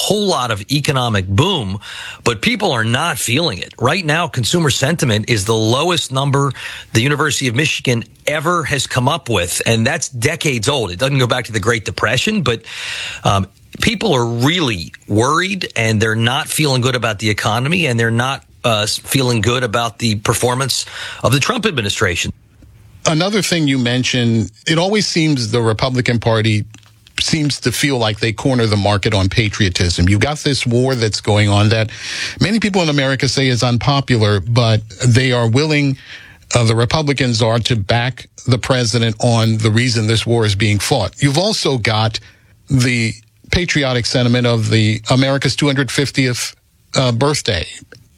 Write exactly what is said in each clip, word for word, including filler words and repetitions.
whole lot of economic boom, but people are not feeling it. Right now, consumer sentiment is the lowest number the University of Michigan ever has come up with, and that's decades old. It doesn't go back to the Great Depression, but um, people are really worried, and they're not feeling good about the economy, and they're not uh, feeling good about the performance of the Trump administration. Another thing you mentioned, it always seems the Republican Party seems to feel like they corner the market on patriotism. You've got this war that's going on that many people in America say is unpopular, but they are willing, uh, the Republicans are, to back the president on the reason this war is being fought. You've also got the patriotic sentiment of the America's two hundred fiftieth uh, birthday.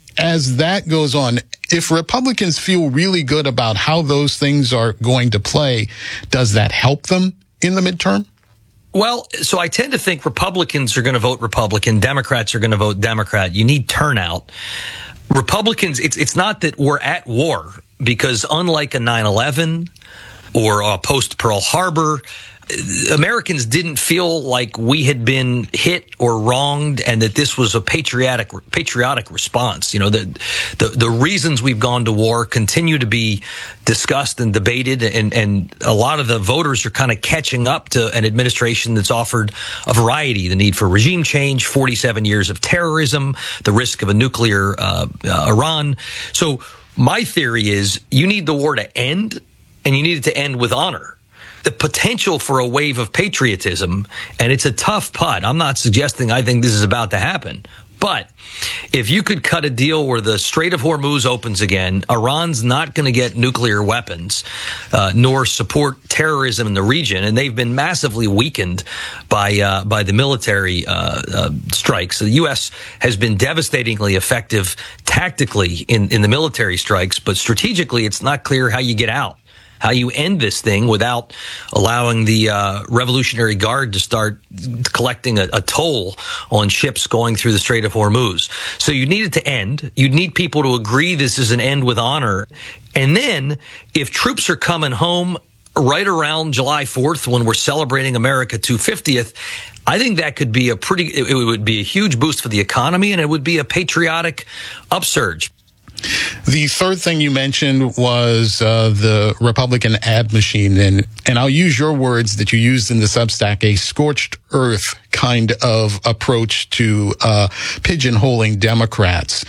As that goes on, if Republicans feel really good about how those things are going to play, does that help them in the midterm? Well, so I tend to think Republicans are going to vote Republican, Democrats are going to vote Democrat. You need turnout. Republicans, it's it's not that we're at war, because unlike a nine eleven or a post-Pearl Harbor, Americans didn't feel like we had been hit or wronged, and that this was a patriotic patriotic response. You know, the the, the reasons we've gone to war continue to be discussed and debated, and, and a lot of the voters are kind of catching up to an administration that's offered a variety: the need for regime change, forty-seven years of terrorism, the risk of a nuclear uh, uh, Iran. So my theory is you need the war to end, and you need it to end with honor. The potential for a wave of patriotism, and it's a tough putt. I'm not suggesting I think this is about to happen, but if you could cut a deal where the Strait of Hormuz opens again, Iran's not going to get nuclear weapons, uh, nor support terrorism in the region, and they've been massively weakened by uh, by the military uh, uh, strikes. So the U S has been devastatingly effective tactically in, in the military strikes, but strategically, it's not clear how you get out. How you end this thing without allowing the uh, Revolutionary Guard to start collecting a, a toll on ships going through the Strait of Hormuz. So you need it to end. You need people to agree this is an end with honor. And then if troops are coming home right around July fourth, when we're celebrating America two hundred fiftieth, I think that could be a pretty, it, it would be a huge boost for the economy, and it would be a patriotic upsurge. The third thing you mentioned was uh, the Republican ad machine, and and I'll use your words that you used in the Substack, a scorched earth kind of approach to uh, pigeonholing Democrats.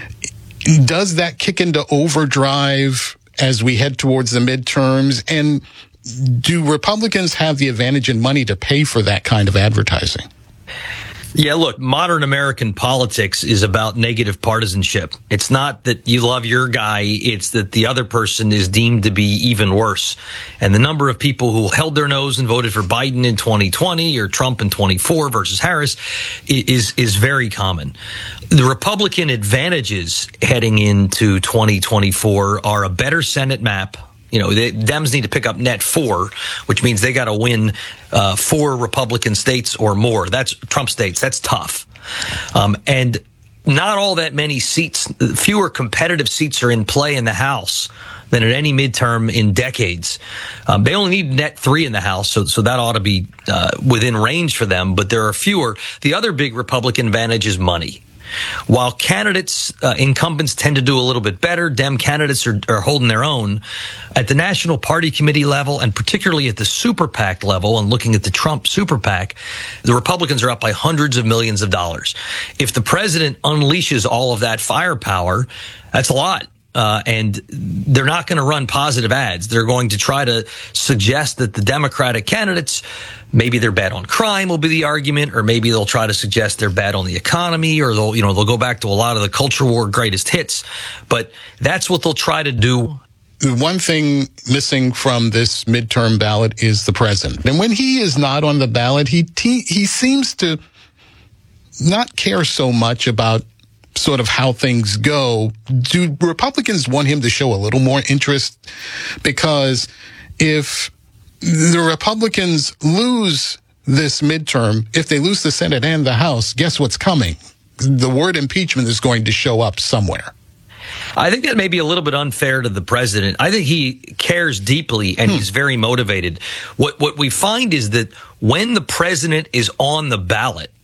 Does that kick into overdrive as we head towards the midterms? And do Republicans have the advantage in money to pay for that kind of advertising? Yeah, look, modern American politics is about negative partisanship. It's not that you love your guy, it's that the other person is deemed to be even worse. And the number of people who held their nose and voted for Biden in twenty twenty or Trump in twenty-four versus Harris is is very common. The Republican advantages heading into twenty twenty-four are a better Senate map. You know, the Dems need to pick up net four, which means they got to win uh, four Republican states or more. That's Trump states. That's tough. Um, and not all that many seats, fewer competitive seats are in play in the House than at any midterm in decades. Um, they only need net three in the House, so so that ought to be uh, within range for them, but there are fewer. The other big Republican advantage is money. While candidates, uh, incumbents tend to do a little bit better, Dem candidates are, are holding their own. At the National Party Committee level, and particularly at the Super PAC level, and looking at the Trump Super PAC, the Republicans are up by hundreds of millions of dollars. If the president unleashes all of that firepower, that's a lot. Uh, and they're not going to run positive ads. They're going to try to suggest that the Democratic candidates, maybe they're bad on crime will be the argument, or maybe they'll try to suggest they're bad on the economy, or they'll, you know, they'll go back to a lot of the culture war greatest hits. But that's what they'll try to do. The one thing missing from this midterm ballot is the president. And when he is not on the ballot, he he, he seems to not care so much about sort of how things go. Do Republicans want him to show a little more interest? Because if the Republicans lose this midterm, if they lose the Senate and the House, guess what's coming? The word impeachment is going to show up somewhere. I think that may be a little bit unfair to the president. I think he cares deeply, and hmm. he's very motivated. What what we find is that when the president is on the ballot,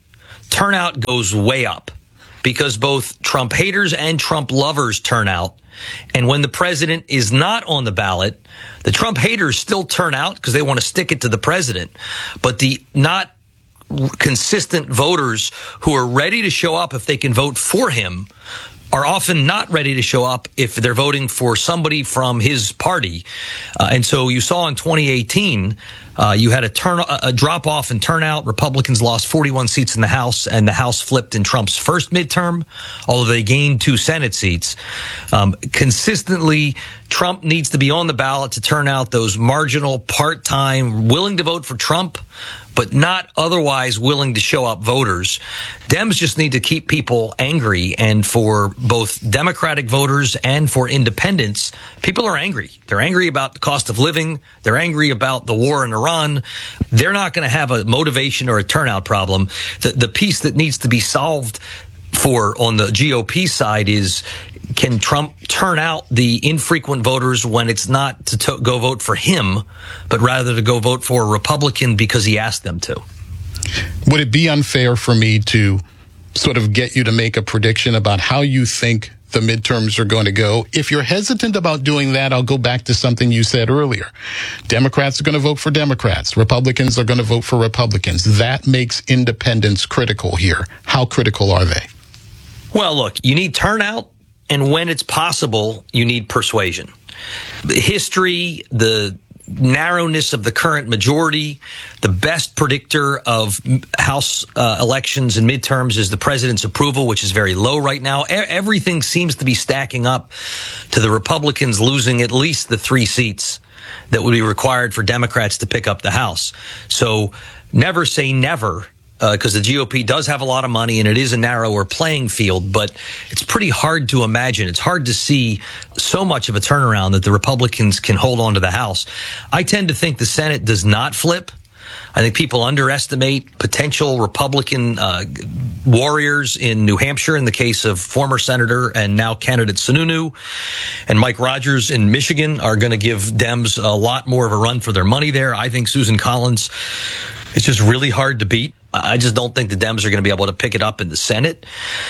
turnout goes way up because both Trump haters and Trump lovers turn out. And when the president is not on the ballot, the Trump haters still turn out because they want to stick it to the president. But the not consistent voters who are ready to show up if they can vote for him are often not ready to show up if they're voting for somebody from his party. Uh, and so you saw in twenty eighteen, uh, you had a turn, a drop off in turnout. Republicans lost forty-one seats in the House, and the House flipped in Trump's first midterm, although they gained two Senate seats. Um, consistently, Trump needs to be on the ballot to turn out those marginal, part-time, willing to vote for Trump, but not otherwise willing to show up voters. Dems just need to keep people angry. And for both Democratic voters and for independents, people are angry. They're angry about the cost of living. They're angry about the war in Iran. They're not going to have a motivation or a turnout problem. The, the piece that needs to be solved for on the G O P side is, can Trump turn out the infrequent voters when it's not to, to go vote for him, but rather to go vote for a Republican because he asked them to? Would it be unfair for me to sort of get you to make a prediction about how you think the midterms are going to go? If you're hesitant about doing that, I'll go back to something you said earlier. Democrats are going to vote for Democrats. Republicans are going to vote for Republicans. That makes independents critical here. How critical are they? Well, look, you need turnout. And when it's possible, you need persuasion. The history, the narrowness of the current majority, the best predictor of House uh, elections and midterms is the president's approval, which is very low right now. E- everything seems to be stacking up to the Republicans losing at least the three seats that would be required for Democrats to pick up the House. So never say never. Because uh, the G O P does have a lot of money and it is a narrower playing field, but it's pretty hard to imagine. It's hard to see so much of a turnaround that the Republicans can hold on to the House. I tend to think the Senate does not flip. I think people underestimate potential Republican uh, warriors in New Hampshire in the case of former Senator and now candidate Sununu, and Mike Rogers in Michigan are going to give Dems a lot more of a run for their money there. I think Susan Collins is just really hard to beat. I just don't think the Dems are going to be able to pick it up in the Senate.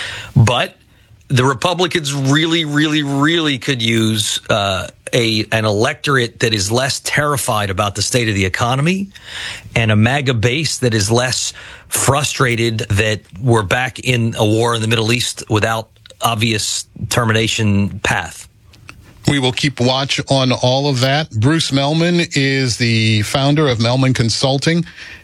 But the Republicans really, really, really could use uh, a an electorate that is less terrified about the state of the economy and a MAGA base that is less frustrated that we're back in a war in the Middle East without obvious termination path. We will keep watch on all of that. Bruce Mehlman is the founder of Mehlman Consulting.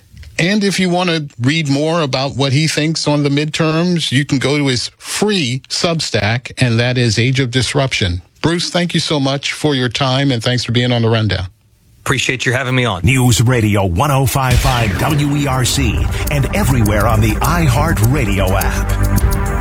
And if you want to read more about what he thinks on the midterms, you can go to his free Substack, and that is Age of Disruption. Bruce, thank you so much for your time, and thanks for being on the Rundown. Appreciate you having me on. News Radio one oh five point five W E R C and everywhere on the iHeartRadio app.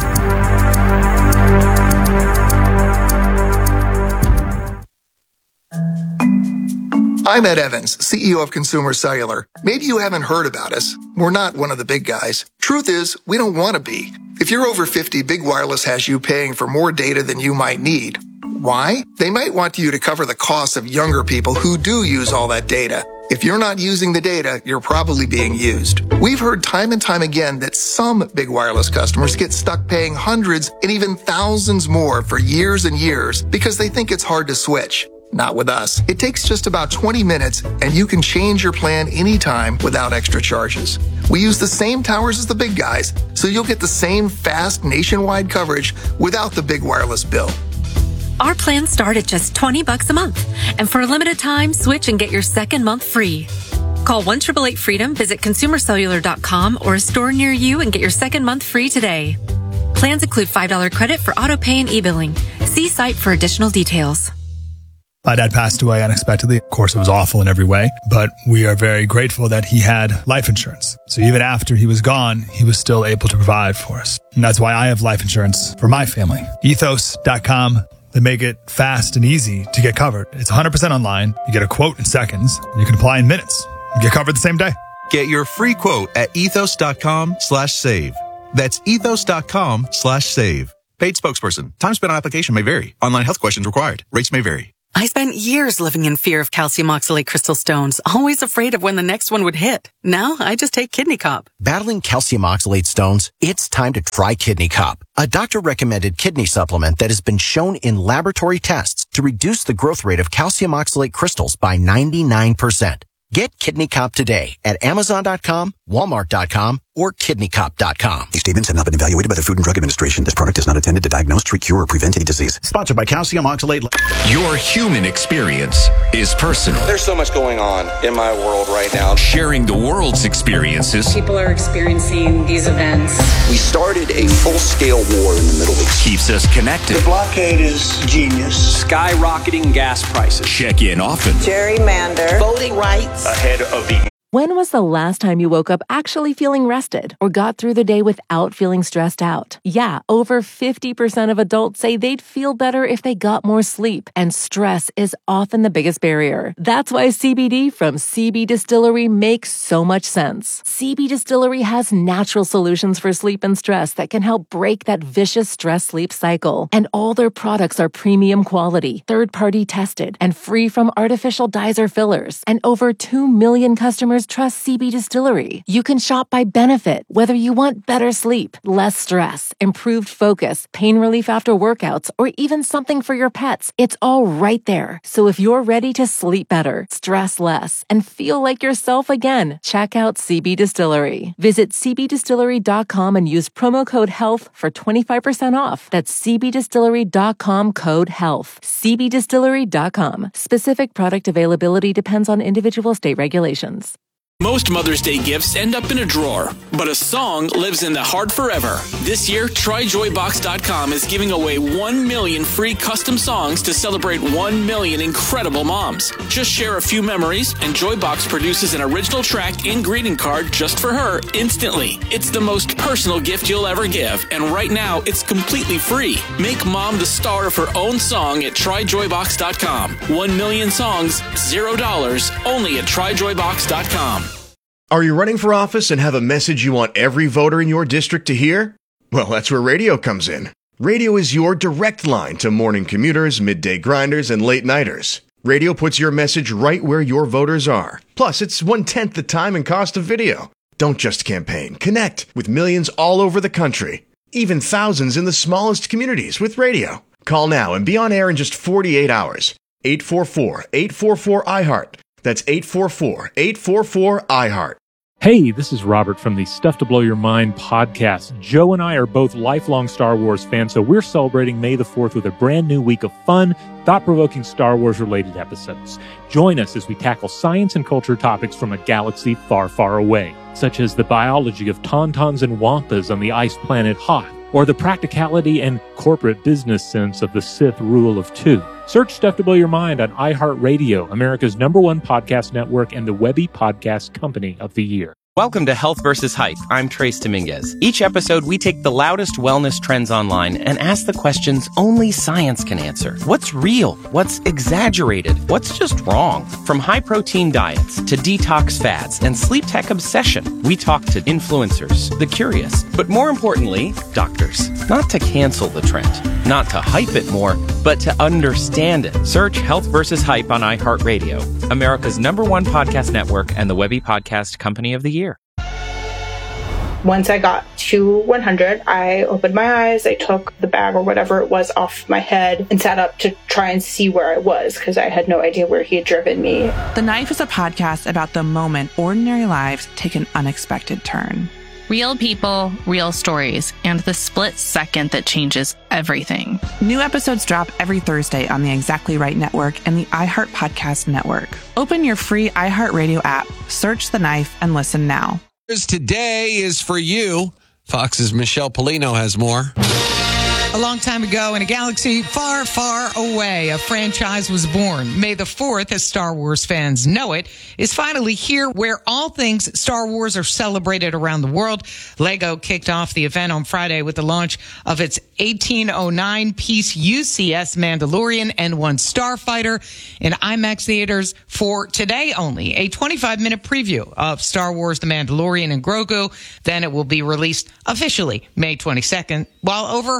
I'm Ed Evans, C E O of Consumer Cellular. Maybe you haven't heard about us. We're not one of the big guys. Truth is, we don't want to be. If you're over fifty, Big Wireless has you paying for more data than you might need. Why? They might want you to cover the costs of younger people who do use all that data. If you're not using the data, you're probably being used. We've heard time and time again that some Big Wireless customers get stuck paying hundreds and even thousands more for years and years because they think it's hard to switch. Not with us. It takes just about twenty minutes and you can change your plan anytime without extra charges. We use the same towers as the big guys, so you'll get the same fast nationwide coverage without the Big Wireless bill. Our plans start at just twenty bucks a month. And for a limited time, switch and get your second month free. Call one eight eight eight freedom, visit consumer cellular dot com or a store near you and get your second month free today. Plans include five dollars credit for auto pay and e-billing. See site for additional details. My dad passed away unexpectedly. Of course, it was awful in every way, but we are very grateful that he had life insurance. So even after he was gone, he was still able to provide for us. And that's why I have life insurance for my family. ethos dot com. They make it fast and easy to get covered. It's one hundred percent online. You get a quote in seconds, and you can apply in minutes. You get covered the same day. Get your free quote at ethos dot com slash save. That's ethos dot com slash save. Paid spokesperson. Time spent on application may vary. Online health questions required. Rates may vary. I spent years living in fear of calcium oxalate crystal stones, always afraid of when the next one would hit. Now, I just take Kidney Cop. Battling calcium oxalate stones? It's time to try Kidney Cop, a doctor-recommended kidney supplement that has been shown in laboratory tests to reduce the growth rate of calcium oxalate crystals by ninety-nine percent. Get Kidney Cop today at Amazon dot com, Walmart dot com, or Kidney Cop dot com. These statements have not been evaluated by the Food and Drug Administration. This product is not intended to diagnose, treat, cure, or prevent any disease. Sponsored by Calcium Oxalate. Your human experience is personal. There's so much going on in my world right now. Sharing the world's experiences. People are experiencing these events. We started a full-scale war in the Middle East. Keeps us connected. The blockade is genius. Skyrocketing gas prices. Check in often. Gerrymander. Voting rights. Ahead of the... When was the last time you woke up actually feeling rested or got through the day without feeling stressed out? Yeah, over fifty percent of adults say they'd feel better if they got more sleep, and stress is often the biggest barrier. That's why C B D from C B Distillery makes so much sense. C B Distillery has natural solutions for sleep and stress that can help break that vicious stress-sleep cycle. And all their products are premium quality, third-party tested, and free from artificial dyes or fillers. And over two million customers trust C B Distillery. You can shop by benefit, whether you want better sleep, less stress, improved focus, pain relief after workouts, or even something for your pets. It's all right there. So if you're ready to sleep better, stress less, and feel like yourself again, check out C B Distillery. Visit C B distillery dot com and use promo code HEALTH for twenty-five percent off. That's C B distillery dot com code HEALTH. C B distillery dot com. Specific product availability depends on individual state regulations. Most Mother's Day gifts end up in a drawer, but a song lives in the heart forever. This year, Try Joy Box dot com is giving away one million free custom songs to celebrate one million incredible moms. Just share a few memories, and Joybox produces an original track and greeting card just for her instantly. It's the most personal gift you'll ever give, and right now, it's completely free. Make mom the star of her own song at Try Joy Box dot com. One million songs, zero dollars, only at Try Joy Box dot com. Are you running for office and have a message you want every voter in your district to hear? Well, that's where radio comes in. Radio is your direct line to morning commuters, midday grinders, and late nighters. Radio puts your message right where your voters are. Plus, it's one-tenth the time and cost of video. Don't just campaign. Connect with millions all over the country. Even thousands in the smallest communities with radio. Call now and be on air in just forty-eight hours. eight four four, eight four four, I heart. That's eight four four, eight four four, I heart. Hey, this is Robert from the Stuff to Blow Your Mind podcast. Joe and I are both lifelong Star Wars fans, so we're celebrating May the fourth with a brand new week of fun, thought-provoking Star Wars-related episodes. Join us as we tackle science and culture topics from a galaxy far, far away, such as the biology of tauntauns and wampas on the ice planet Hoth, or the practicality and corporate business sense of the Sith rule of two. Search Stuff to Blow Your Mind on iHeartRadio, America's number one podcast network and the Webby Podcast Company of the Year. Welcome to Health versus Hype. I'm Trace Dominguez. Each episode, we take the loudest wellness trends online and ask the questions only science can answer. What's real? What's exaggerated? What's just wrong? From high-protein diets to detox fads and sleep tech obsession, we talk to influencers, the curious, but more importantly, doctors. Not to cancel the trend, not to hype it more, but to understand it. Search Health versus Hype on iHeartRadio, America's number one podcast network and the Webby Podcast Company of the Year. Once I got to one hundred, I opened my eyes, I took the bag or whatever it was off my head and sat up to try and see where I was because I had no idea where he had driven me. The Knife is a podcast about the moment ordinary lives take an unexpected turn. Real people, real stories, and the split second that changes everything. New episodes drop every Thursday on the Exactly Right Network and the iHeart Podcast Network. Open your free iHeartRadio app, search The Knife, and listen now. Today is for you. Fox's Michelle Polino has more. A long time ago, in a galaxy far, far away, a franchise was born. May the fourth, as Star Wars fans know it, is finally here, where all things Star Wars are celebrated around the world. LEGO kicked off the event on Friday with the launch of its eighteen oh nine piece U C S Mandalorian and one Starfighter in IMAX theaters for today only. A twenty-five minute preview of Star Wars The Mandalorian and Grogu. Then it will be released officially May twenty-second, while over on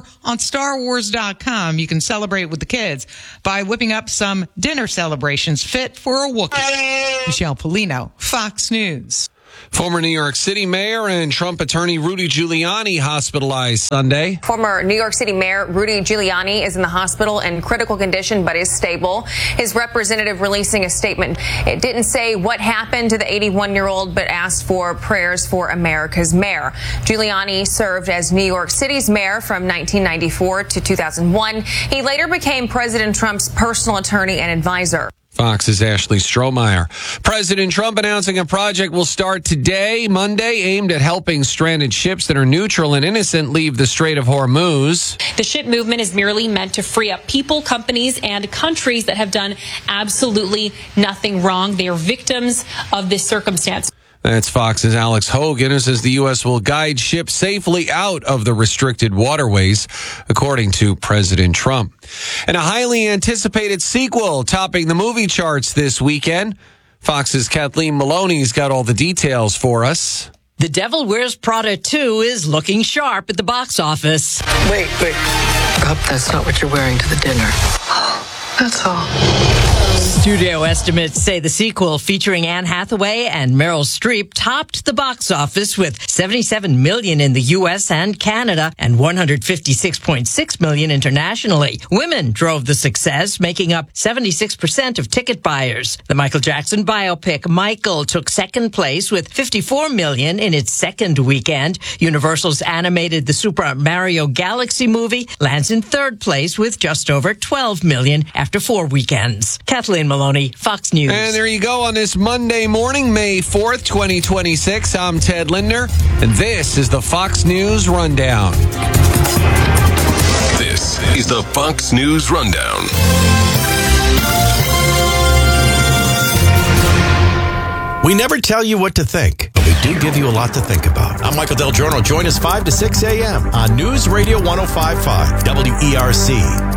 Star Wars dot com, you can celebrate with the kids by whipping up some dinner celebrations fit for a Wookiee. Michelle Polino, Fox News. Former New York City mayor and Trump attorney Rudy Giuliani hospitalized Sunday. Former New York City Mayor Rudy Giuliani is in the hospital in critical condition but is stable. His representative releasing a statement. It didn't say what happened to the eighty-one-year-old but asked for prayers for America's mayor. Giuliani served as New York City's mayor from nineteen ninety-four to two thousand one. He later became President Trump's personal attorney and advisor. Fox's Ashley Strohmeyer. President Trump announcing a project will start today, Monday, aimed at helping stranded ships that are neutral and innocent leave the Strait of Hormuz. The ship movement is merely meant to free up people, companies, and countries that have done absolutely nothing wrong. They are victims of this circumstance. That's Fox's Alex Hogan, who says the U S will guide ships safely out of the restricted waterways, according to President Trump. And a highly anticipated sequel topping the movie charts this weekend. Fox's Kathleen Maloney's got all the details for us. The Devil Wears Prada two is looking sharp at the box office. Wait, wait. I hope that's not what you're wearing to the dinner. That's all. Studio estimates say the sequel featuring Anne Hathaway and Meryl Streep topped the box office with seventy-seven million dollars in the U S and Canada and one hundred fifty-six point six million dollars internationally. Women drove the success, making up seventy-six percent of ticket buyers. The Michael Jackson biopic Michael took second place with fifty-four million dollars in its second weekend. Universal's animated The Super Mario Galaxy movie lands in third place with just over twelve million dollars after four weekends. Kathleen Maloney, Fox News. And there you go on this Monday morning, May fourth, twenty twenty-six. I'm Ted Lindner, and this is the Fox News Rundown. This is the Fox News Rundown. We never tell you what to think, but we do give you a lot to think about. I'm Michael Del Giorno. Join us five to six a.m. on News Radio one oh five point five W E R C.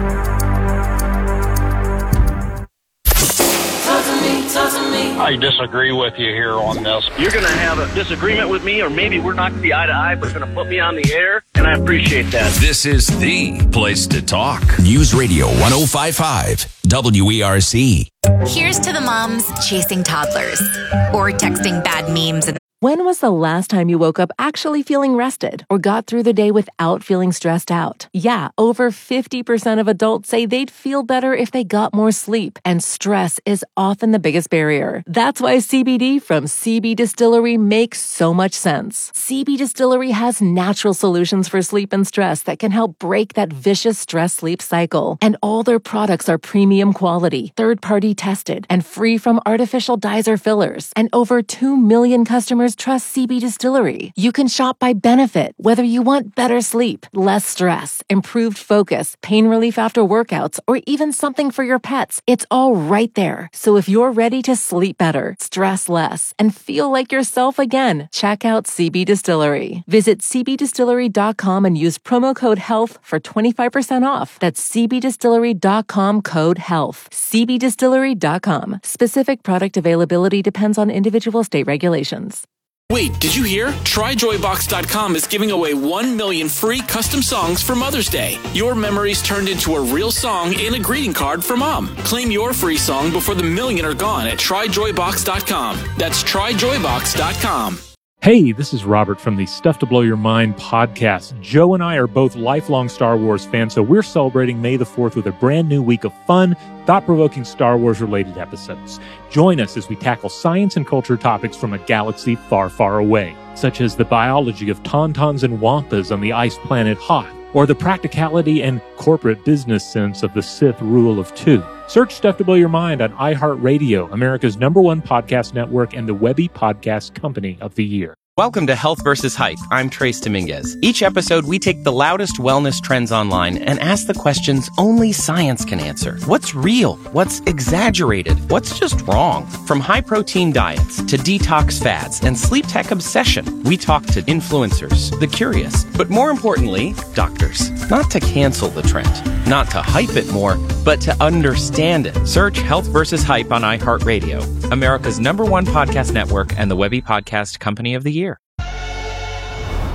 I disagree with you here on this. You're going to have a disagreement with me, or maybe we're not going to be eye to eye, but going to put me on the air, and I appreciate that. This is the place to talk. News Radio one oh five point five W E R C. Here's to the moms chasing toddlers or texting bad memes. When was the last time you woke up actually feeling rested or got through the day without feeling stressed out? Yeah, over fifty percent of adults say they'd feel better if they got more sleep, and stress is often the biggest barrier. That's why C B D from C B Distillery makes so much sense. C B Distillery has natural solutions for sleep and stress that can help break that vicious stress-sleep cycle. And all their products are premium quality, third-party tested, and free from artificial dyes or fillers. And over two million customers trust C B Distillery. You can shop by benefit, whether you want better sleep, less stress, improved focus, pain relief after workouts, or even something for your pets. It's all right there. So if you're ready to sleep better, stress less, and feel like yourself again, check out C B Distillery. Visit C B distillery dot com and use promo code HEALTH for twenty-five percent off. That's C B distillery dot com code HEALTH. C B distillery dot com. Specific product availability depends on individual state regulations. Wait, did you hear? Try joy box dot com is giving away one million free custom songs for Mother's Day. Your memories turned into a real song and a greeting card for Mom. Claim your free song before the million are gone at try joy box dot com. That's try joy box dot com. Hey, this is Robert from the Stuff to Blow Your Mind podcast. Joe and I are both lifelong Star Wars fans, so we're celebrating May the fourth with a brand new week of fun, thought-provoking Star Wars-related episodes. Join us as we tackle science and culture topics from a galaxy far, far away, such as the biology of tauntauns and wampas on the ice planet Hoth, or the practicality and corporate business sense of the Sith rule of two. Search Stuff to Blow Your Mind on iHeartRadio, America's number one podcast network and the Webby Podcast Company of the Year. Welcome to Health versus Hype. I'm Trace Dominguez. Each episode, we take the loudest wellness trends online and ask the questions only science can answer. What's real? What's exaggerated? What's just wrong? From high-protein diets to detox fads and sleep tech obsession, we talk to influencers, the curious, but more importantly, doctors. Not to cancel the trend, not to hype it more, but to understand it. Search Health versus Hype on iHeartRadio, America's number one podcast network and the Webby Podcast Company of the Year.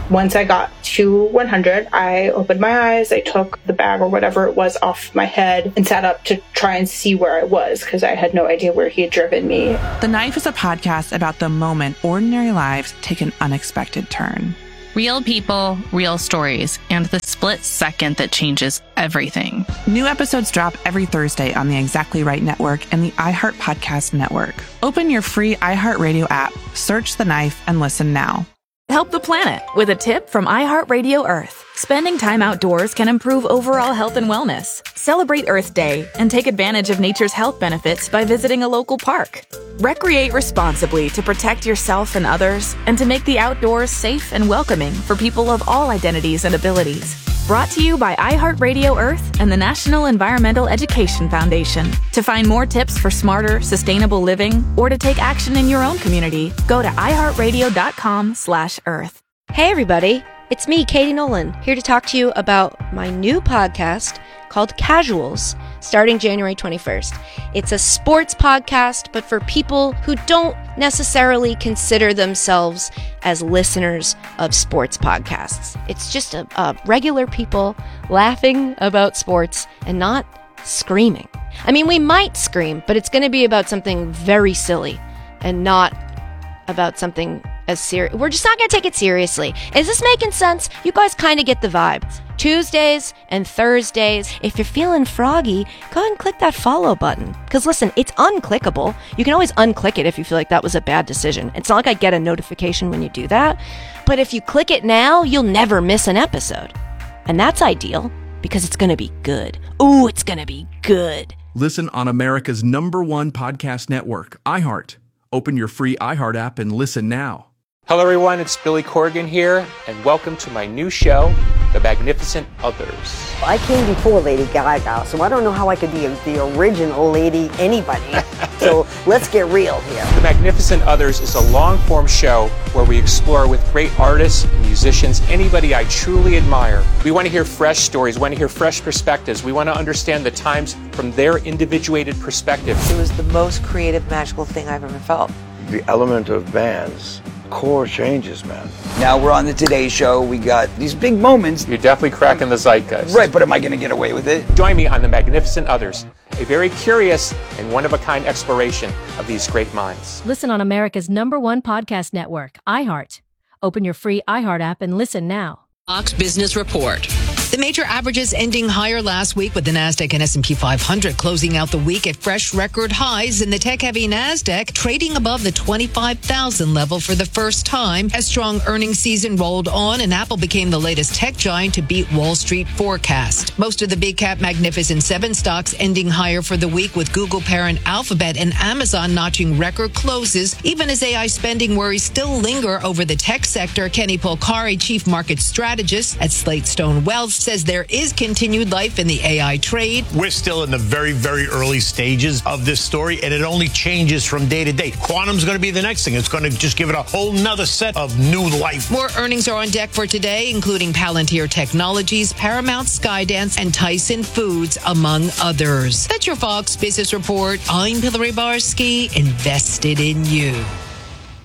Once I got to one hundred, I opened my eyes, I took the bag or whatever it was off my head and sat up to try and see where I was because I had no idea where he had driven me. The Knife is a podcast about the moment ordinary lives take an unexpected turn. Real people, real stories, and the split second that changes everything. New episodes drop every Thursday on the Exactly Right Network and the iHeart Podcast Network. Open your free iHeartRadio app, search The Knife, and listen now. Help the planet with a tip from iHeartRadio Earth. Spending time outdoors can improve overall health and wellness. Celebrate Earth Day and take advantage of nature's health benefits by visiting a local park. Recreate responsibly to protect yourself and others and to make the outdoors safe and welcoming for people of all identities and abilities. Brought to you by iHeartRadio Earth and the National Environmental Education Foundation. To find more tips for smarter, sustainable living or to take action in your own community, go to iHeartRadio.com slash Earth. Hey everybody, it's me, Katie Nolan, here to talk to you about my new podcast called Casuals, starting January twenty-first. It's a sports podcast, but for people who don't necessarily consider themselves as listeners of sports podcasts. It's just a, a regular people laughing about sports and not screaming. I mean, we might scream, but it's going to be about something very silly and not about something as serious. We're just not going to take it seriously. Is this making sense? You guys kind of get the vibe. Tuesdays and Thursdays. If you're feeling froggy, go ahead and click that follow button. Because listen, it's unclickable. You can always unclick it if you feel like that was a bad decision. It's not like I get a notification when you do that. But if you click it now, you'll never miss an episode. And that's ideal because it's going to be good. Ooh, it's going to be good. Listen on America's number one podcast network, iHeart. Open your free iHeart app and listen now. Hello everyone, it's Billy Corgan here, and welcome to my new show, The Magnificent Others. I came before Lady Gaga, so I don't know how I could be the original Lady anybody. So let's get real here. The Magnificent Others is a long-form show where we explore with great artists and musicians, anybody I truly admire. We want to hear fresh stories, we want to hear fresh perspectives. We want to understand the times from their individuated perspective. It was the most creative, magical thing I've ever felt. The element of bands. Core changes, man. Now we're on the Today Show. We got these big moments. You're definitely cracking the zeitgeist. Right, but am I going to get away with it? Join me on The Magnificent Others, a very curious and one-of-a-kind exploration of these great minds. Listen on America's number one podcast network, iHeart. Open your free iHeart app and listen now. Fox Business Report. The major averages ending higher last week with the NASDAQ and S and P five hundred closing out the week at fresh record highs, and the tech-heavy NASDAQ trading above the twenty-five thousand level for the first time as strong earnings season rolled on and Apple became the latest tech giant to beat Wall Street forecast. Most of the big cap Magnificent Seven stocks ending higher for the week, with Google parent Alphabet and Amazon notching record closes, even as A I spending worries still linger over the tech sector. Kenny Polcari, chief market strategist at Slate Stone Wealth, says there is continued life in the A I trade. We're still in the very, very early stages of this story, and it only changes from day to day. Quantum's going to be the next thing. It's going to just give it a whole nother set of new life. More earnings are on deck for today, including Palantir Technologies, Paramount, Skydance, and Tyson Foods, among others. That's your Fox Business Report. I'm Hillary Barsky, invested in you.